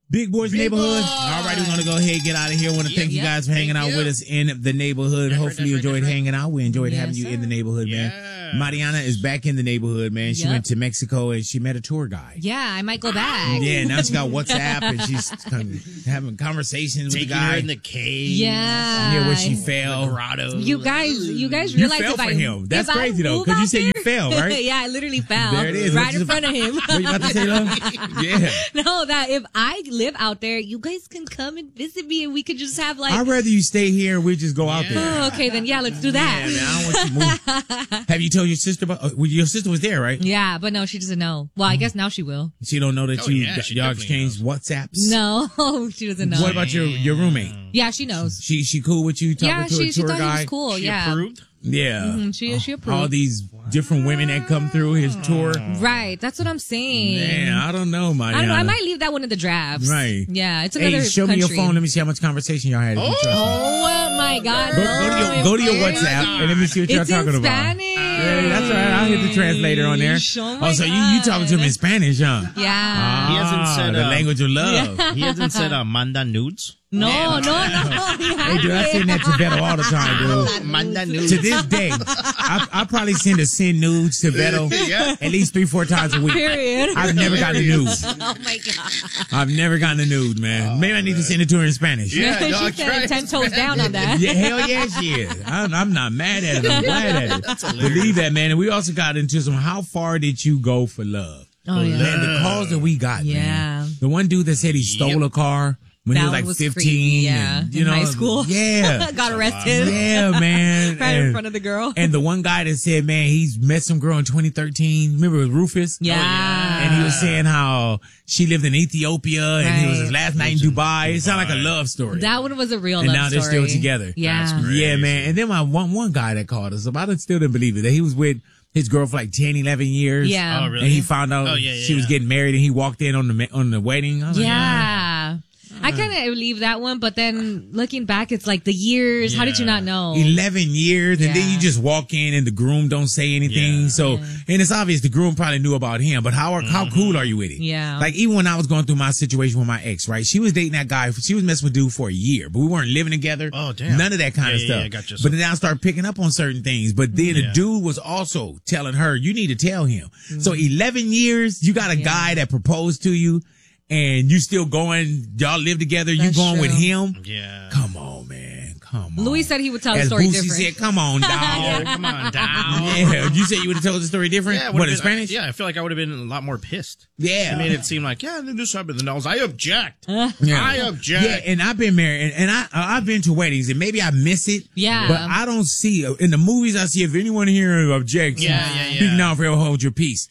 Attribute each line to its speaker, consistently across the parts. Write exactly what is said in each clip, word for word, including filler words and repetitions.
Speaker 1: Big Boys
Speaker 2: Big
Speaker 1: Neighborhood.
Speaker 2: Boy.
Speaker 1: All right, we're going to go ahead and get out of here. I want to
Speaker 2: Yep,
Speaker 1: thank you
Speaker 2: yep.
Speaker 1: guys for hanging
Speaker 2: Thank
Speaker 1: out
Speaker 2: you.
Speaker 1: with us in the neighborhood.
Speaker 2: That's right,
Speaker 1: Hopefully you
Speaker 2: that's right,
Speaker 1: enjoyed
Speaker 2: that's right.
Speaker 1: hanging out. We enjoyed
Speaker 3: Yes,
Speaker 1: having you in
Speaker 3: sir.
Speaker 1: the neighborhood, man.
Speaker 2: Yeah.
Speaker 1: Mariana is back in the neighborhood, man. She
Speaker 3: Yep.
Speaker 1: went to Mexico and she met a tour guide.
Speaker 3: Yeah, I might go back.
Speaker 1: Yeah, now she got WhatsApp and she's kind of having conversations with the
Speaker 2: Taking
Speaker 1: guy.
Speaker 2: her in the cave.
Speaker 3: Yeah.
Speaker 1: Yeah, where she
Speaker 2: The
Speaker 1: fell.
Speaker 2: grotto.
Speaker 3: You guys, you guys
Speaker 1: You
Speaker 3: realize
Speaker 1: fell
Speaker 3: if
Speaker 1: for
Speaker 3: I,
Speaker 1: him. That's
Speaker 3: if I
Speaker 1: crazy, though,
Speaker 3: move
Speaker 1: 'cause you
Speaker 3: out
Speaker 1: said you
Speaker 3: there-
Speaker 1: fell, right?
Speaker 3: Yeah, I literally fell.
Speaker 1: There it is.
Speaker 3: Right
Speaker 1: What
Speaker 3: in
Speaker 1: you-
Speaker 3: front of him.
Speaker 1: What you about to say, love? Yeah.
Speaker 3: No, that if I live out there, you guys can come and visit me and we could just have like,
Speaker 1: I'd rather you stay here and we just go out
Speaker 2: Yeah.
Speaker 1: there.
Speaker 3: oh, okay, then yeah, let's do
Speaker 1: Yeah,
Speaker 3: that.
Speaker 1: man, I don't want you to move. Have you told your sister about? Uh, well, your sister was there, right?
Speaker 3: Yeah, but no, she doesn't know. Well, I guess now she will.
Speaker 1: She don't know that
Speaker 2: Oh,
Speaker 1: you
Speaker 2: yeah, she
Speaker 1: y'all
Speaker 2: definitely
Speaker 1: exchanged WhatsApps.
Speaker 3: No, she doesn't know.
Speaker 1: What about your your roommate?
Speaker 3: Yeah, she knows.
Speaker 1: She she cool with you talking
Speaker 3: Yeah,
Speaker 1: to
Speaker 3: she,
Speaker 1: a
Speaker 3: she
Speaker 1: tour
Speaker 3: thought he was
Speaker 1: guide?
Speaker 3: cool.
Speaker 2: She
Speaker 3: yeah.
Speaker 2: approved?
Speaker 1: Yeah.
Speaker 3: Mhm, she- she approved.
Speaker 1: All these different women that come through his tour.
Speaker 3: Right. That's what I'm saying.
Speaker 1: Man, I don't know, my.
Speaker 3: I don't know. I might leave that one in the drafts.
Speaker 1: Right.
Speaker 3: Yeah. It's another
Speaker 1: Hey, show
Speaker 3: country.
Speaker 1: me your phone. Let me see how much conversation y'all had. if you trust me.
Speaker 3: Oh my God.
Speaker 1: Go,
Speaker 3: no,
Speaker 1: go to your go to your
Speaker 3: it's-
Speaker 1: WhatsApp and let me see what y'all
Speaker 3: It's
Speaker 1: talking
Speaker 3: in
Speaker 1: about.
Speaker 3: Spanish.
Speaker 1: Yeah, that's right. I'll hit the translator on there.
Speaker 3: Oh,
Speaker 1: Oh,
Speaker 3: my
Speaker 1: so you you talking to him in
Speaker 3: God.
Speaker 1: Spanish, huh?
Speaker 3: Yeah.
Speaker 2: He hasn't
Speaker 1: Ah,
Speaker 2: said,
Speaker 1: the
Speaker 2: uh,
Speaker 1: language of love.
Speaker 2: He hasn't said uh, manda nudes.
Speaker 3: No, no, no.
Speaker 1: Hey, dude, I send that to Beto all the time, dude.
Speaker 2: Manda
Speaker 1: To
Speaker 2: nudes.
Speaker 1: this day, I, I probably send a send nudes to Beto
Speaker 2: Yeah.
Speaker 1: at least three, four times a week.
Speaker 3: Period.
Speaker 1: I've never gotten a nude.
Speaker 3: Oh my God.
Speaker 1: I've never gotten a nude, man. Maybe I need to send it to her in Spanish.
Speaker 2: Yeah,
Speaker 3: she
Speaker 2: dog,
Speaker 3: said
Speaker 2: try it.
Speaker 3: ten toes down on that.
Speaker 1: Yeah, hell yeah, she is. I'm, I'm not mad at it. I'm glad at it. Believe that, man. And we also got into some, how far did you go for love?
Speaker 3: Oh, yeah.
Speaker 1: Man, the calls that we got,
Speaker 3: Yeah.
Speaker 1: man. The one dude that said he stole a car when he
Speaker 3: That
Speaker 1: was like
Speaker 3: was
Speaker 1: fifteen.
Speaker 3: crazy, yeah.
Speaker 1: And, you
Speaker 3: In
Speaker 1: know,
Speaker 3: high school.
Speaker 1: Yeah.
Speaker 3: Got arrested.
Speaker 1: Yeah, man.
Speaker 3: Right in
Speaker 1: And-
Speaker 3: front of the girl.
Speaker 1: And the one guy that said, man, he's met some girl in twenty thirteen. Remember it was Rufus?
Speaker 3: Yeah.
Speaker 1: And he was saying how she lived in Ethiopia and it was his
Speaker 3: Right.
Speaker 1: last night in Dubai. It sounded like a love story.
Speaker 3: That one was a real
Speaker 1: and
Speaker 3: love
Speaker 1: now they're
Speaker 3: story.
Speaker 1: still together.
Speaker 3: Yeah.
Speaker 2: That's great.
Speaker 1: Yeah, man. And then my one one guy that called us up, I didn't- still didn't believe it, that he was with his girl for like ten, eleven years.
Speaker 3: Yeah.
Speaker 2: Oh, really?
Speaker 1: And he found out
Speaker 2: Oh, yeah, yeah,
Speaker 1: she was
Speaker 2: yeah.
Speaker 1: getting married and he walked in on the ma- on the wedding. I was like,
Speaker 3: Yeah. I kind of believe that one, but then looking back, it's like the years. How did you
Speaker 2: Yeah.
Speaker 3: not know?
Speaker 1: eleven years, and then
Speaker 3: Yeah.
Speaker 1: you just walk in and the groom don't say anything.
Speaker 2: Yeah.
Speaker 1: So, and it's obvious the groom probably knew about him, but how how cool are you with it?
Speaker 3: Yeah.
Speaker 1: Like even when I was going through my situation with my ex, right? She was dating that guy. She was messing with dude for a year, but we weren't living together.
Speaker 2: Oh, damn.
Speaker 1: None of that kind
Speaker 2: Yeah,
Speaker 1: of
Speaker 2: yeah,
Speaker 1: stuff.
Speaker 2: yeah, gotcha.
Speaker 1: But then I started picking up on certain things. But then the
Speaker 2: Yeah.
Speaker 1: dude was also telling her, you need to tell him. So eleven years, you got a
Speaker 3: Yeah.
Speaker 1: guy that proposed to you and you still going, y'all live together, you
Speaker 3: That's
Speaker 1: going with
Speaker 3: true.
Speaker 1: him.
Speaker 2: Yeah.
Speaker 1: Come on, man. Come on.
Speaker 3: Louis said he would tell the
Speaker 1: As
Speaker 3: story
Speaker 1: Boosie
Speaker 3: different.
Speaker 1: said, come on, dog.
Speaker 2: Oh, come on down.
Speaker 1: Yeah, you said you would have told the story different?
Speaker 2: Yeah, it
Speaker 1: what,
Speaker 2: would've
Speaker 1: in
Speaker 2: been-
Speaker 1: Spanish?
Speaker 2: Yeah, I feel like I would have been a lot more pissed.
Speaker 1: Yeah.
Speaker 2: It made it seem like, yeah, then this happened. And I was, I object.
Speaker 1: Yeah.
Speaker 2: I object.
Speaker 1: Yeah, and I've been married, and, and I, I've been to weddings, and maybe I miss it.
Speaker 3: Yeah.
Speaker 1: But I don't see, in the movies I see, if anyone here objects,
Speaker 2: Yeah, yeah, yeah.
Speaker 1: speak now forever hold your peace.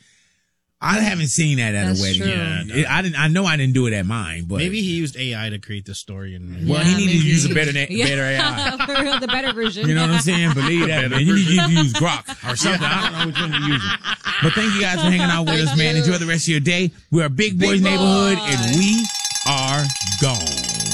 Speaker 1: I haven't seen that at
Speaker 3: That's
Speaker 1: a wedding.
Speaker 3: true.
Speaker 2: Yeah, no.
Speaker 1: It- I didn't. I know I didn't do it at mine, but
Speaker 2: Maybe he used A I to create this story. And
Speaker 1: well,
Speaker 3: Yeah,
Speaker 1: he needed to
Speaker 3: maybe.
Speaker 1: use a better, na-
Speaker 3: Yeah.
Speaker 1: better A I.
Speaker 3: For real, the better version.
Speaker 1: You know what I'm saying? Believe that, man. You need to use Grok or something. I don't know which one you're using. But thank you guys for hanging out with us, man. Enjoy the rest of your day. We are Big Boys
Speaker 3: Big
Speaker 1: Neighborhood,
Speaker 3: Boys.
Speaker 1: and we are gone.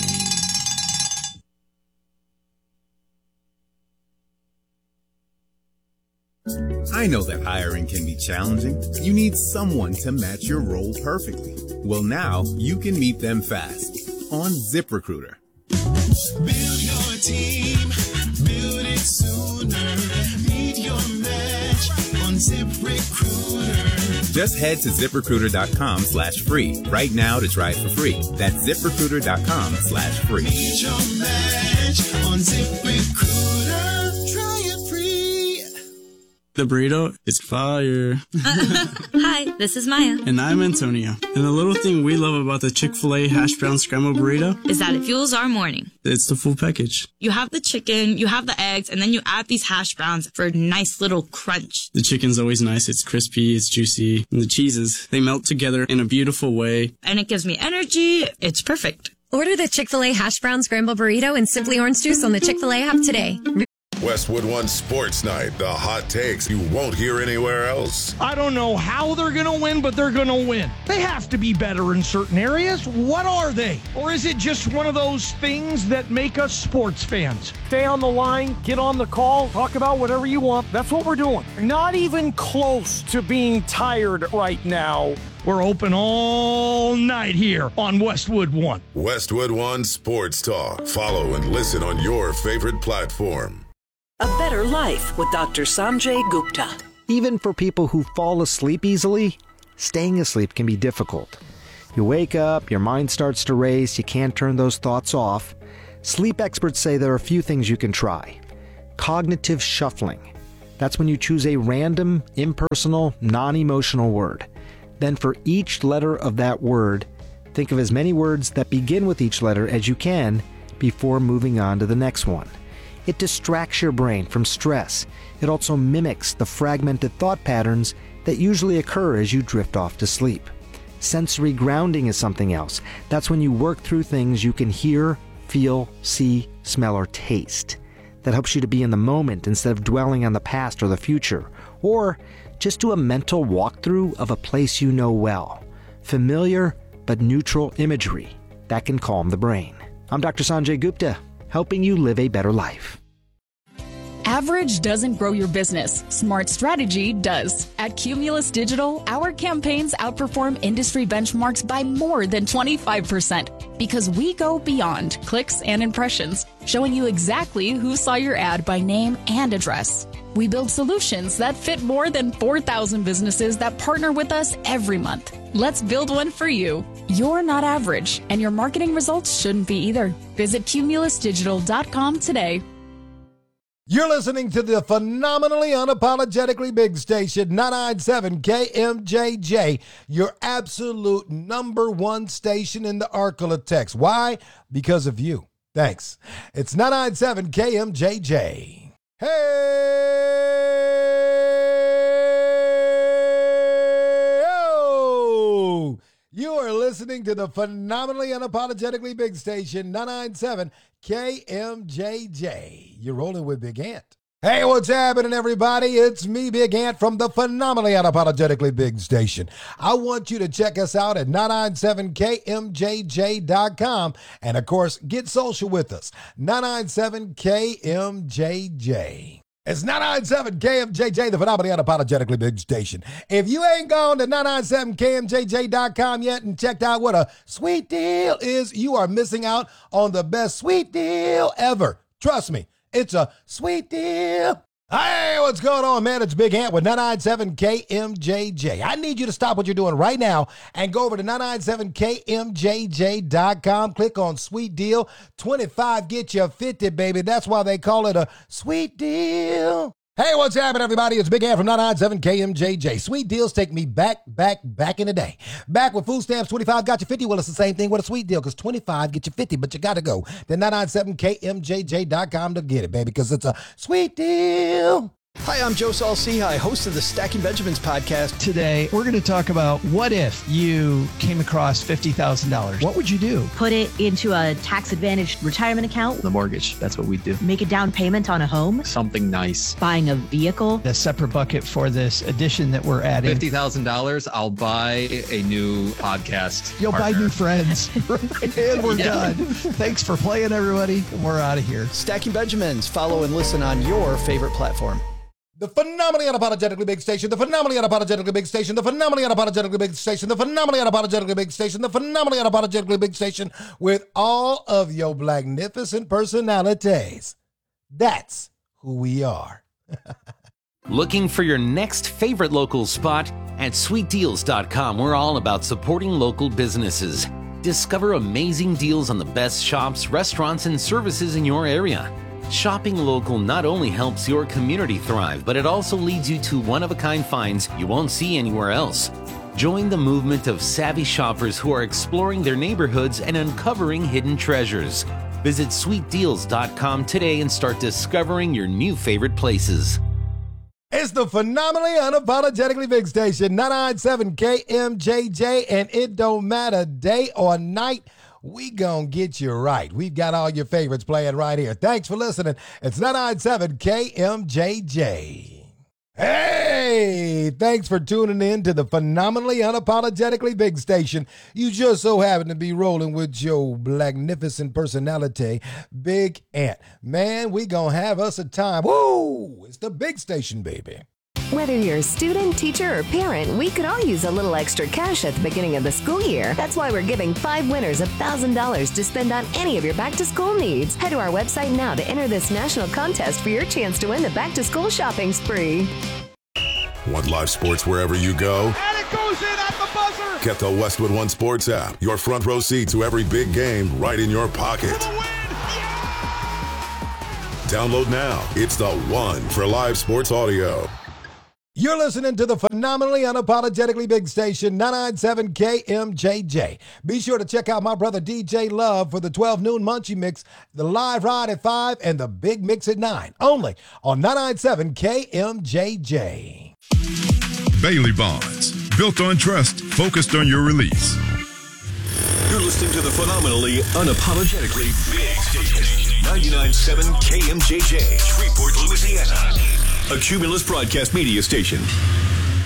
Speaker 4: I know that hiring can be challenging. You need someone to match your role perfectly. Well, now you can meet them fast on ZipRecruiter.
Speaker 5: Build your team, build it sooner. Meet your match on ZipRecruiter.
Speaker 4: Just head to ZipRecruiter.com slash free right now to try it for free. That's ZipRecruiter.com slash free.
Speaker 5: Meet your match on ZipRecruiter. Try it free.
Speaker 6: The burrito is fire.
Speaker 7: Hi, this is Maya.
Speaker 6: And I'm Antonio. And the little thing we love about the Chick-fil-A hash brown scrambled burrito,
Speaker 7: Is that it fuels our morning.
Speaker 6: it's the full package.
Speaker 7: You have the chicken, you have the eggs, and then you add these hash browns for a nice little crunch.
Speaker 6: The chicken's always nice. It's crispy, it's juicy. And the cheeses, they melt together in a beautiful way.
Speaker 7: And it gives me energy. It's perfect.
Speaker 8: Order the Chick-fil-A hash brown scramble burrito and Simply Orange Juice on the Chick-fil-A app today.
Speaker 9: Westwood One Sports Night, the hot takes you won't hear anywhere else.
Speaker 10: I don't know how they're going to win, but they're going to win. They have to be better in certain areas. What are they? Or is it just one of those things that make us sports fans? Stay on the line, get on the call, talk about whatever you want. That's what we're doing. Not even close to being tired right now We're open all night here on Westwood One.
Speaker 9: Westwood One Sports Talk. Follow and listen on your favorite platform.
Speaker 11: A better life with Doctor Sanjay Gupta.
Speaker 12: Even for people who fall asleep easily, staying asleep can be difficult. You wake up, your mind starts to race, you can't turn those thoughts off. Sleep experts say there are a few things you can try. Cognitive shuffling. That's when you choose a random, impersonal, non-emotional word. Then for each letter of that word, think of as many words that begin with each letter as you can before moving on to the next one. It distracts your brain from stress. It also mimics the fragmented thought patterns that usually occur as you drift off to sleep. Sensory grounding is something else. That's when you work through things you can hear, feel, see, smell, or taste. That helps you to be in the moment instead of dwelling on the past or the future. Or just do a mental walkthrough of a place you know well. Familiar but neutral imagery. That can calm the brain. I'm Doctor Sanjay Gupta, helping you live a better life.
Speaker 13: Average doesn't grow your business. Smart strategy does. At Cumulus Digital, our campaigns outperform industry benchmarks by more than twenty-five percent because we go beyond clicks and impressions, showing you exactly who saw your ad by name and address. We build solutions that fit more than four thousand businesses that partner with us every month. Let's build one for you. You're not average, and your marketing results shouldn't be either. Visit cumulus digital dot com today.
Speaker 14: You're listening to the phenomenally unapologetically big station, nine ninety-seven K M J J, your absolute number one station in the Arklatex. Why? Because of you. Thanks. It's nine ninety-seven K M J J. Hey! Oh! You are listening to the phenomenally unapologetically big station, nine ninety-seven K M J J. You're rolling with Big Ant. Hey, what's happening, everybody? It's me, Big Ant, from the phenomenally unapologetically big station. I want you to check us out at nine ninety-seven K M J J dot com. And, of course, get social with us, nine ninety-seven K M J J. It's nine ninety-seven K M J J, the phenomenally unapologetically big station. If you ain't gone to nine ninety-seven K M J J dot com yet and checked out what a sweet deal is, you are missing out on the best sweet deal ever. Trust me, it's a sweet deal. Hey, what's going on, man? It's Big Ant with nine ninety-seven K M J J. I need you to stop what you're doing right now and go over to nine ninety-seven K M J J dot com. Click on Sweet Deal. twenty-five get you fifty, baby. That's why they call it a sweet deal. Hey, what's happening, everybody? It's Big Ant from nine ninety-seven K M J J. Sweet deals take me back, back, back in the day. Back with food stamps, twenty-five got you fifty. Well, it's the same thing with a sweet deal because twenty-five get you fifty, but you got to go to nine ninety-seven K M J J dot com to get it, baby, because it's a sweet deal.
Speaker 15: Hi, I'm Joe Saul-Sehy, host of the Stacking Benjamins podcast.
Speaker 10: Today, we're going to talk about what if you came across fifty thousand dollars? What would you do?
Speaker 16: Put it into a tax-advantaged retirement account.
Speaker 17: The mortgage, that's what we do.
Speaker 16: Make a down payment on a home.
Speaker 17: Something nice.
Speaker 16: Buying a vehicle.
Speaker 10: A separate bucket for this addition that we're adding.
Speaker 17: fifty thousand dollars, I'll buy a new podcast
Speaker 10: You'll
Speaker 17: partner.
Speaker 10: buy new friends. And we're
Speaker 17: Yeah.
Speaker 10: done. Thanks for playing, everybody. We're out of here.
Speaker 15: Stacking Benjamins. Follow and listen on your favorite platform.
Speaker 14: The phenomenally unapologetically big station, the phenomenally unapologetically big station, the phenomenally unapologetically big station, the phenomenally unapologetically big station, the phenomenally unapologetically big station with all of your magnificent personalities. That's who we are.
Speaker 18: Looking for your next favorite local spot? At sweet deals dot com, we're all about supporting local businesses. Discover amazing deals on the best shops, restaurants, and services in your area. Shopping local not only helps your community thrive, but it also leads you to one-of-a-kind finds you won't see anywhere else. Join the movement of savvy shoppers who are exploring their neighborhoods and uncovering hidden treasures. Visit sweet deals dot com today and start discovering your new favorite places.
Speaker 14: It's the phenomenally unapologetically big station, nine ninety-seven K M J J, and it don't matter day or night. We gonna get you right. We've got all your favorites playing right here. Thanks for listening. It's nine ninety-seven K M J J. Hey, thanks for tuning in to the phenomenally unapologetically big station. You just so happen to be rolling with your magnificent personality, Big Ant. Man, we gonna have us a time. Woo! It's the big station, baby.
Speaker 19: Whether you're a student, teacher, or parent, we could all use a little extra cash at the beginning of the school year. That's why we're giving five winners one thousand dollars to spend on any of your back-to-school needs. Head to our website now to enter this national contest for your chance to win the back-to-school shopping spree.
Speaker 9: Want live sports wherever you go?
Speaker 10: And it goes in at the buzzer.
Speaker 9: Get the Westwood One Sports app. Your front row seat to every big game right in your pocket. Download now. It's the one for live sports audio.
Speaker 14: You're listening to the phenomenally unapologetically big station, nine ninety-seven K M J J. Be sure to check out my brother D J Love for the twelve noon Munchie Mix, the live ride at five, and the big mix at nine. Only on nine ninety-seven K M J J.
Speaker 20: Bailey Bonds, built on trust, focused on your release.
Speaker 21: You're listening to the phenomenally unapologetically big station, ninety-nine point seven K M J J, Shreveport, Louisiana. A Cumulus broadcast media station.